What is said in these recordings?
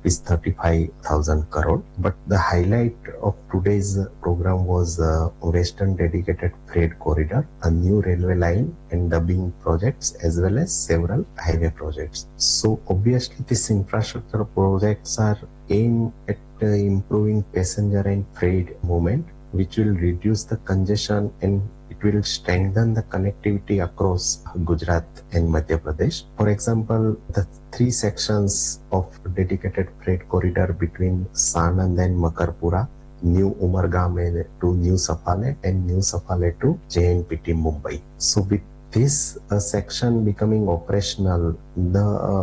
is 35,000 crore. But the highlight of today's program was Western Dedicated Freight Corridor, a new railway line and dubbing projects, as well as several highway projects. So obviously these infrastructure projects are aimed at improving passenger and freight movement, which will reduce the congestion and it will strengthen the connectivity across Gujarat and Madhya Pradesh. For example, the 3 sections of dedicated freight corridor between Sanand and Makarpura, New Umargam to New Safale and New Safale to JNPT Mumbai. So with this section becoming operational, the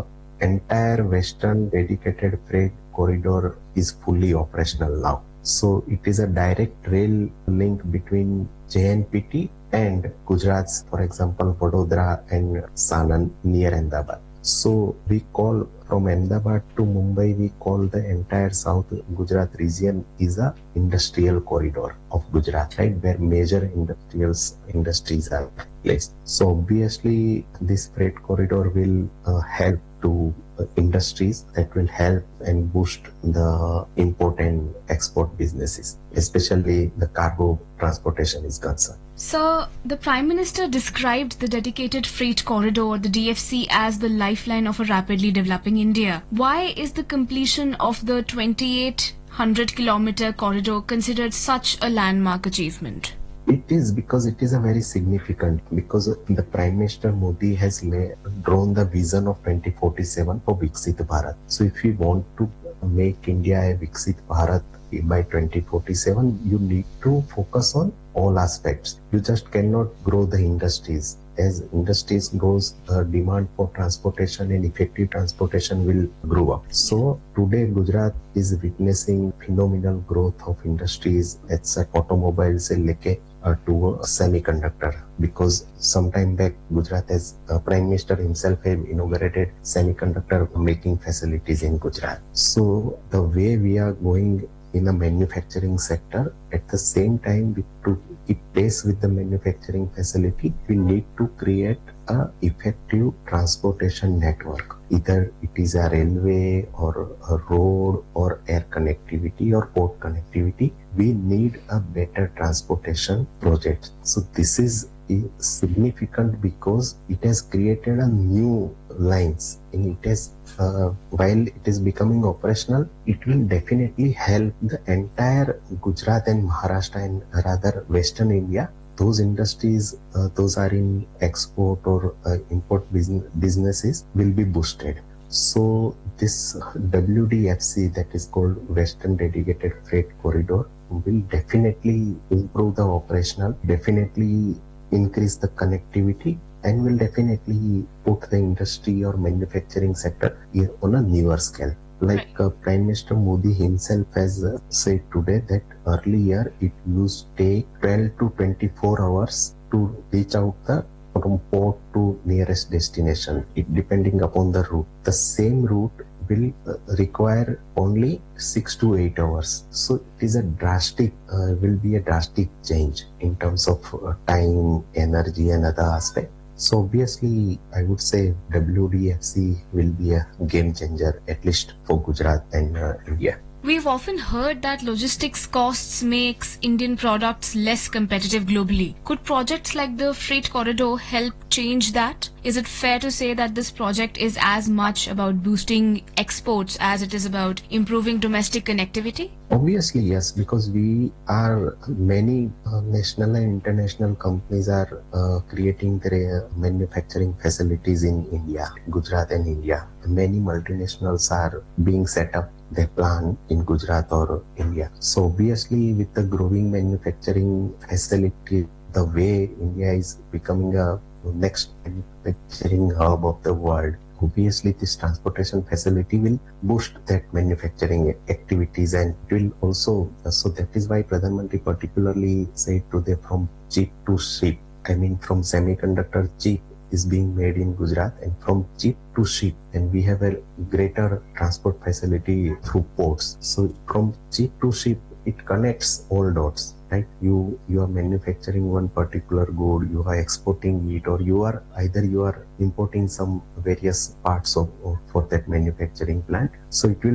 entire western dedicated freight corridor is fully operational now. So it is a direct rail link between JNPT and Gujarat's, for example, Vadodara and Sanand near Ahmedabad. So we call from Ahmedabad to Mumbai, we call the entire South Gujarat region is a industrial corridor of Gujarat, right, where major industries are placed. So obviously this freight corridor will help to industries, that will help and boost the import and export businesses, especially the cargo transportation is concerned. Sir, the Prime Minister described the dedicated freight corridor, the DFC, as the lifeline of a rapidly developing India. Why is the completion of the 2,800-kilometer corridor considered such a landmark achievement? It is because it is a very significant, because the Prime Minister Modi has drawn the vision of 2047 for Viksit Bharat. So if we want to make India a Viksit Bharat by 2047, you need to focus on all aspects. You just cannot grow the industries. As industries grows, the demand for transportation and effective transportation will grow up. So today Gujarat is witnessing phenomenal growth of industries. It's automobiles to semiconductor, because sometime back Gujarat, as Prime Minister himself have inaugurated semiconductor making facilities in Gujarat. So the way we are going in the manufacturing sector, at the same time to keep pace with the manufacturing facility, we need to create a effective transportation network. Either it is a railway or a road or air connectivity or port connectivity. We need a better transportation project. So this is significant because it has created a new lines, and it has while it is becoming operational, it will definitely help the entire Gujarat and Maharashtra and rather Western India. Those industries, those are in export or import businesses will be boosted. So this WDFC, that is called Western Dedicated Freight Corridor, will definitely improve the operational, definitely increase the connectivity, and will definitely put the industry or manufacturing sector on a newer scale. Like Prime Minister Modi himself has said today that earlier it used to take 12 to 24 hours to reach out from port to nearest destination, it depending upon the route. The same route will require only 6 to 8 hours. So it is will be a drastic change in terms of time, energy and other aspects. So obviously, I would say WDFC will be a game changer, at least for Gujarat and India. We've often heard that logistics costs makes Indian products less competitive globally. Could projects like the freight corridor help change that? Is it fair to say that this project is as much about boosting exports as it is about improving domestic connectivity? Obviously, yes, because many national and international companies are creating their manufacturing facilities in India, Gujarat and India. Many multinationals are being set up their plant in Gujarat or India. So obviously with the growing manufacturing facility, the way India is becoming a next manufacturing hub of the world, obviously this transportation facility will boost that manufacturing activities, and it will also, so that is why Pradhan Mantri particularly said today from chip to ship. I mean from semiconductor chip is being made in Gujarat, and from chip to ship, and we have a greater transport facility through ports. So from chip to ship, it connects all dots, right? You are manufacturing one particular good, you are exporting it, or you are importing some various parts for that manufacturing plant. So it will